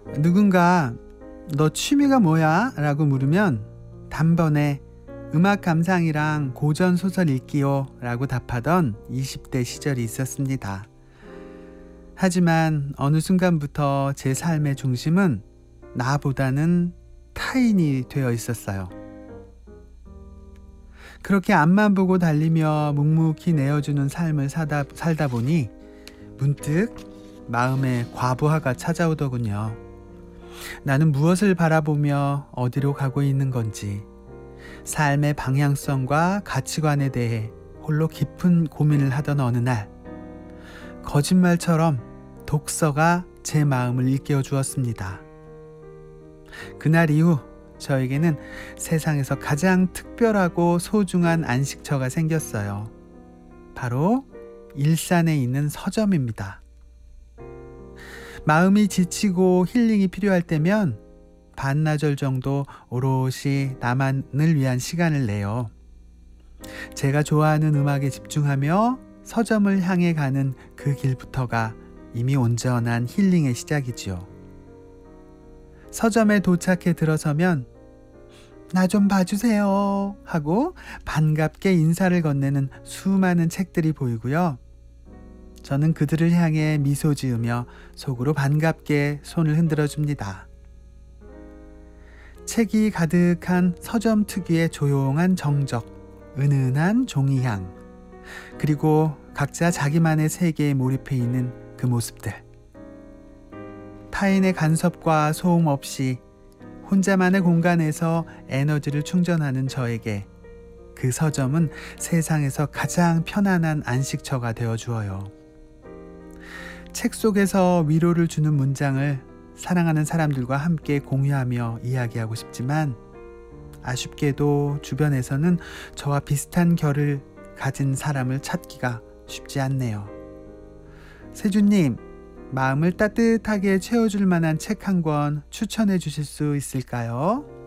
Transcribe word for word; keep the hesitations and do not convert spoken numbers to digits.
누군가 너 취미가 뭐야? 라고 물으면 단번에 음악 감상이랑 고전 소설 읽기요 라고 답하던 이십 대 시절이 있었습니다. 하지만 어느 순간부터 제 삶의 중심은 나보다는 타인이 되어 있었어요. 그렇게 앞만 보고 달리며 묵묵히 내어주는 삶을 사다, 살다 보니 문득 마음에 과부하가 찾아오더군요. 나는 무엇을 바라보며 어디로 가고 있는 건지, 삶의 방향성과 가치관에 대해 홀로 깊은 고민을 하던 어느 날, 거짓말처럼 독서가 제 마음을 일깨워 주었습니다. 그날 이후 저에게는 세상에서 가장 특별하고 소중한 안식처가 생겼어요. 바로 일산에 있는 서점입니다. 마음이 지치고 힐링이 필요할 때면 반나절 정도 오롯이 나만을 위한 시간을 내요. 제가 좋아하는 음악에 집중하며 서점을 향해 가는 그 길부터가 이미 온전한 힐링의 시작이지요. 서점에 도착해 들어서면 나 좀 봐주세요 하고 반갑게 인사를 건네는 수많은 책들이 보이고요. 저는 그들을 향해 미소 지으며 속으로 반갑게 손을 흔들어 줍니다. 책이 가득한 서점 특유의 조용한 정적, 은은한 종이향, 그리고 각자 자기만의 세계에 몰입해 있는 그 모습들. 타인의 간섭과 소음 없이 혼자만의 공간에서 에너지를 충전하는 저에게 그 서점은 세상에서 가장 편안한 안식처가 되어 주어요. 책 속에서 위로를 주는 문장을 사랑하는 사람들과 함께 공유하며 이야기하고 싶지만 아쉽게도 주변에서는 저와 비슷한 결을 가진 사람을 찾기가 쉽지 않네요. 세주님, 마음을 따뜻하게 채워줄 만한 책 한 권 추천해 주실 수 있을까요?